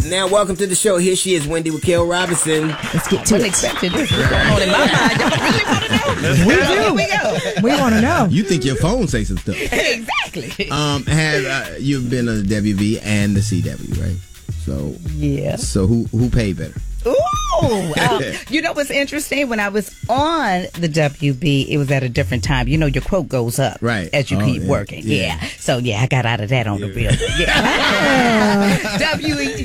Now, welcome to the show. Here she is, Wendy Raquel Robinson. Let's get to it. Expected this. What's going on in my mind? Y'all really want to know? Here we go. We want to know. You think your phone say some stuff? Exactly. Have you've been on the WV and the CW, right? So yeah. So who paid better? Ooh, you know what's interesting? When I was on the WB, it was at a different time. You know, your quote goes up as you keep working. Yeah. So, I got out of that on the real. Yeah. WE,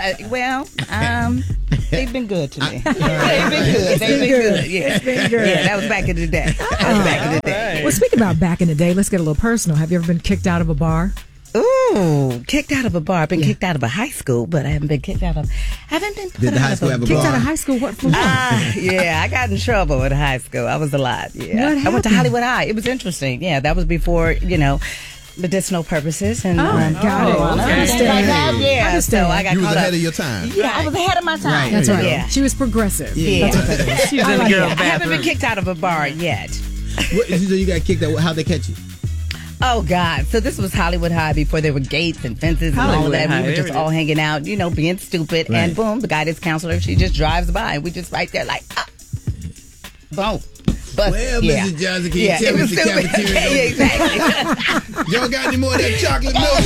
they've been good to me. They've been good. Yeah. It's been good. Yeah, that was back in the day. Well, speaking about back in the day, let's get a little personal. Have you ever been kicked out of a bar? Ooh, kicked out of a bar. I've been kicked out of a high school, but I haven't been kicked out of. Did the high school have a bar? Kicked out of high school? What for? Yeah, I got in trouble at high school. I was a lot. Yeah, I went to Hollywood High. It was interesting. Yeah, that was before medicinal purposes and. Got it. I understand. Yeah, so I got. You was ahead of your time. Yeah, I was ahead of my time. Right. That's right. Yeah. She was progressive. Yeah, She was in the girl I bathroom. haven't been kicked out of a bar yet. So you got kicked out. How'd they catch you? Oh, God. So this was Hollywood High before there were gates and fences and all Hollywood that. High, We were there just it all is. hanging out, being stupid. Right. And boom, the guidance counselor, she just drives by and we just right there like, boom. But, Well, Mrs. Johnson, can you tell it me was if the stupid. cafeteria Yeah, exactly. Y'all got any more of that chocolate milk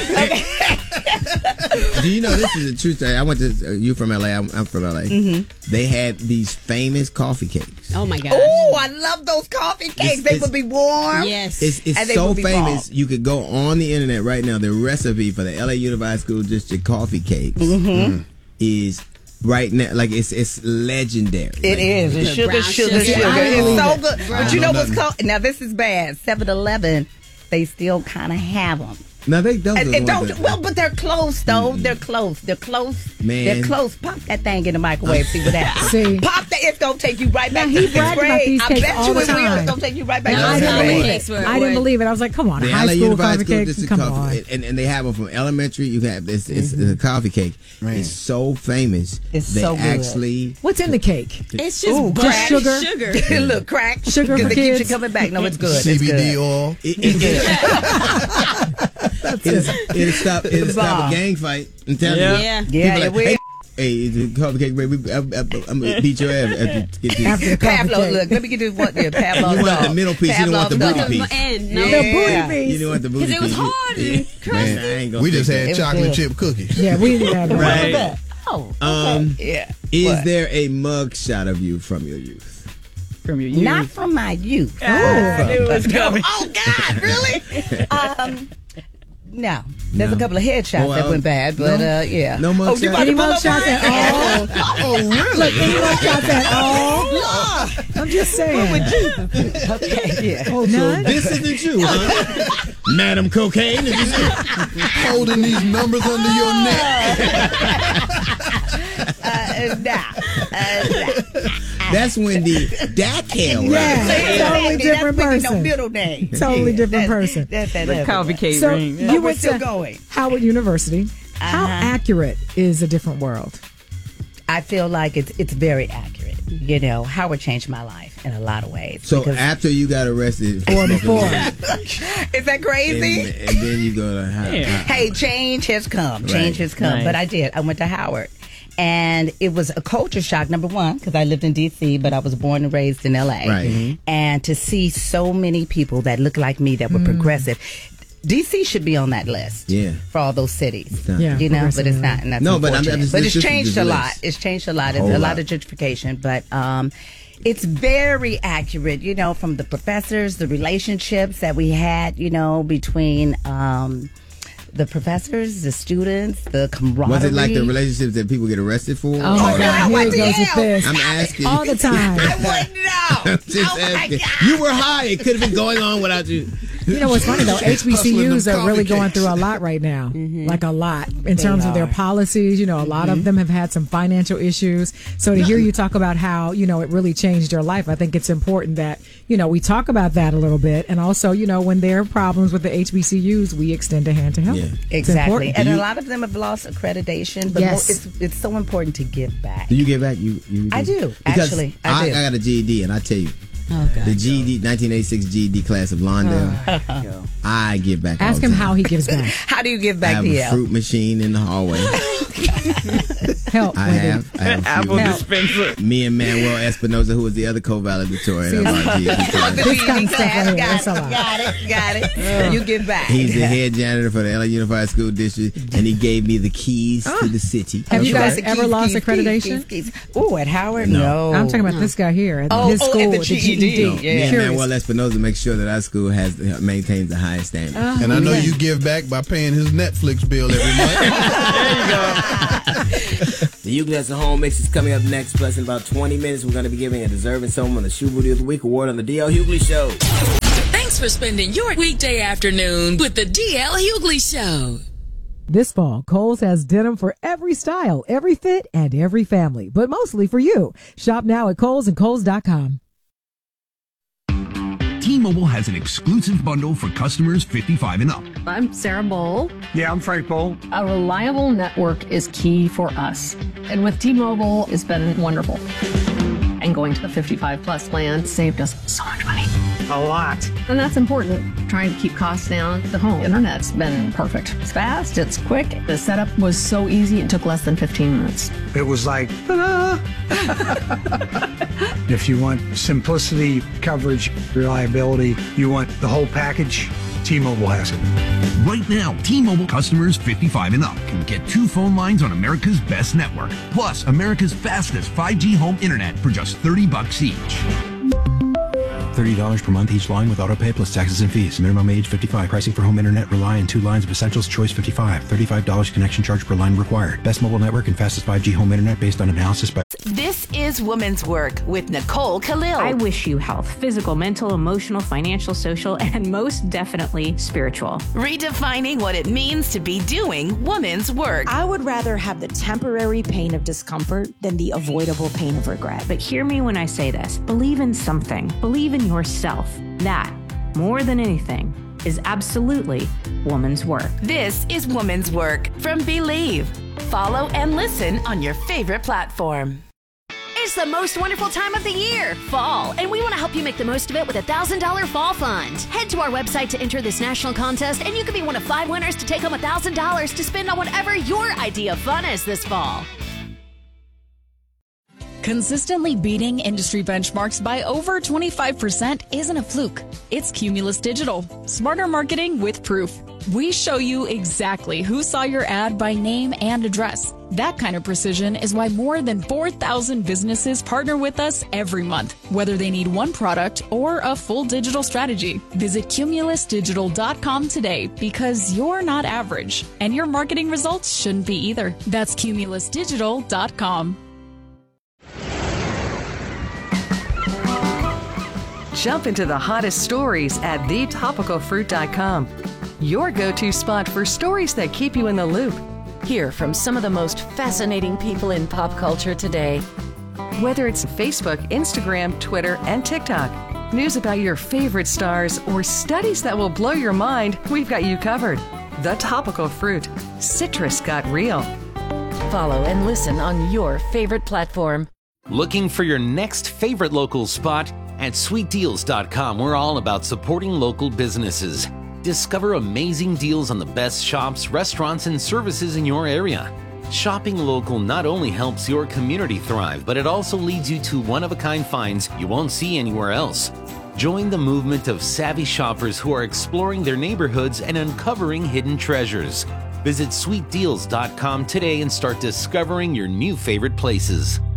there? Do you know this is a true story? I went to you from LA. I'm from LA. Mm-hmm. They had these famous coffee cakes. Oh my gosh. Oh, I love those coffee cakes. They would be warm. Yes. It's And they so would be famous. bomb. You could go on the internet right now. The recipe for the LA Unified School District coffee cakes is right now. Like it's legendary. It is. It's sugar, brown sugar, sugar. sugar. I It's believe so it. good. But you know what's called? Now, this is bad. 7-Eleven, they still kind of have them. Now they don't. But they're close though. They're close. They're close. Man. They're close. Pop that thing in the microwave. See what happens. See. Pop that. It's gonna take you right back Now, to he sixth bragged about grade. these I cakes bet all you the it will. time. It's gonna take you right back No, to I sixth didn't grade. believe it. I didn't believe it. I was like, come on, a The high LA school Unified coffee School cake? District Come coffee, on. and they have them from elementary. You have it's a coffee cake. Man. It's so famous. It's they so good. actually What's in the cake? It's just Ooh, black crack. sugar. Look, crack. Sugar for Because it keeps you kids. coming back. No, it's good. It's CBD good. oil. it'll stop a gang fight. I'm telling you. Yeah. Yeah, People it will. Hey, the coffee cake, baby. I'm gonna beat your ass after get this. After the coffee Pavlov, cake. look, let me get this one there. Pavlov. You want the middle piece, you don't want the Pavlov booty dog. piece. And no. The Yeah. booty piece. You don't want the booty piece. Because it was hard and Yeah. Man, I ain't gonna We just take had It was chocolate good. chip cookies. Yeah, we didn't have that. Right. Oh, yeah. Is What? there a mug shot of you from your youth? From your youth. Not from my youth. I knew it was coming. Oh, God, really? No. There's a couple of headshots that went bad, but yeah. No mug Oh, you shot? about Any to pull mug up shots mine? at all? Oh, really? Look, any mug shots at all? I'm just saying. Okay, yeah. Oh, none? This isn't you, huh? Madam Cocaine? Is this you? Holding these numbers under your neck. That's Wendy Dackhale, right? Yeah, totally different No person. middle name. Totally different person. That's that The other coffee one. cake So ring. you we're went still to going. Howard University. How accurate is a different world? I feel like it's very accurate. You know, Howard changed my life in a lot of ways. So because- after you got arrested, 44. is that crazy? and then you go to Hey, change has come. Change has come. Nice. But I did. I went to Howard. And it was a culture shock, number one, because I lived in D.C., but I was born and raised in L.A. Right. Mhm. And to see so many people that looked like me that were progressive. D.C. should be on that list. Yeah. For all those cities. Yeah, You know, but it's progressive. not. And that's No, but I'm unfortunate. just- But this it's is changed the a list. lot. It's changed a lot. It's Whole a lot. lot of gentrification. But it's very accurate, you know, from the professors, the relationships that we had, you know, between the professors, the students, the camaraderie. Was it like the relationships that people get arrested for? Oh my no, God, here what he the goes with hell? this. I'm asking. All the time. I wouldn't know. I'm just Oh, my asking. God. You were high. It could have been going on without you. You know what's funny though? Hustling HBCUs them are really coffee going cakes. through a lot right now, like a lot in terms of their policies. You know, a lot of them have had some financial issues. So to hear you talk about how it really changed your life, I think it's important that we talk about that a little bit, and also when there are problems with the HBCUs, we extend a hand to help. Yeah. It's Exactly. important. And a lot of them have lost accreditation, but Yes. it's so important to give back. Do you give back? You I do, Because actually. I do. I got a GED, and I tell you, Oh, God. the GED 1986 GED class of Lawndale, I give back. Ask all the him time. how he gives back. How do you give I back have to a Yale? fruit machine in the hallway. Help. I have Apple dispenser. Me and Manuel Espinosa, who was the other co-valedictorian of our GED. This kind of stuff right here. That's a lot. Got it. You get back. He's the head janitor for the LA Unified School District, and he gave me the keys to the city. Have you guys ever lost accreditation? Oh, at Howard? No. I'm talking about this guy here at his school, at the the GED. No, me and Manuel Espinosa make sure that our school maintains the highest standard. And I know you give back by paying his Netflix bill every month. There you go. The Hughley Has a Home Mix is coming up next. Plus, in about 20 minutes, we're going to be giving a deserving someone the Shoe Booty of the Week award on the DL Hughley Show. Thanks for spending your weekday afternoon with the DL Hughley Show. This fall, Kohl's has denim for every style, every fit, and every family, but mostly for you. Shop now at Kohl's and Kohl's.com. T-Mobile has an exclusive bundle for customers 55 and up. I'm Sarah Bowl. Yeah, I'm Frank Bowl. A reliable network is key for us. And with T-Mobile, it's been wonderful. And going to the 55 plus plan saved us so much money. A lot. And that's important. Trying to keep costs down. The home internet's been perfect. It's fast, it's quick. The setup was so easy, it took less than 15 minutes. It was like, ta-da! If you want simplicity, coverage, reliability, you want the whole package, T-Mobile has it. Right now, T-Mobile customers 55 and up can get 2 phone lines on America's best network, plus America's fastest 5G home internet for just $30 each. $30 per month each line with autopay plus taxes and fees. Minimum age 55. Pricing for home internet rely on 2 lines of Essentials Choice 55. $35 connection charge per line required. Best mobile network and fastest 5G home internet based on analysis by... This is Women's Work with Nicole Khalil. I wish you health, physical, mental, emotional, financial, social, and most definitely spiritual. Redefining what it means to be doing women's work. I would rather have the temporary pain of discomfort than the avoidable pain of regret. But hear me when I say this. Believe in something. Believe in yourself. That, more than anything, is absolutely woman's work. This is Woman's Work from Believe. Follow and listen on your favorite platform. It's the most wonderful time of the year, fall, and we want to help you make the most of it with a $1,000 fall fund. Head to our website to enter this national contest, and you could be one of 5 winners to take home $1,000 to spend on whatever your idea of fun is this fall. Consistently beating industry benchmarks by over 25% isn't a fluke. It's Cumulus Digital. Smarter marketing with proof. We show you exactly who saw your ad by name and address. That kind of precision is why more than 4,000 businesses partner with us every month, whether they need one product or a full digital strategy. Visit cumulusdigital.com today because you're not average, and your marketing results shouldn't be either. That's cumulusdigital.com. Jump into the hottest stories at thetopicalfruit.com. Your go-to spot for stories that keep you in the loop. Hear from some of the most fascinating people in pop culture today. Whether it's Facebook, Instagram, Twitter, and TikTok, news about your favorite stars, or studies that will blow your mind, we've got you covered. The Topical Fruit. Citrus got real. Follow and listen on your favorite platform. Looking for your next favorite local spot? At sweetdeals.com, we're all about supporting local businesses. Discover amazing deals on the best shops, restaurants, and services in your area. Shopping local not only helps your community thrive, but it also leads you to one-of-a-kind finds you won't see anywhere else. Join the movement of savvy shoppers who are exploring their neighborhoods and uncovering hidden treasures. Visit sweetdeals.com today and start discovering your new favorite places.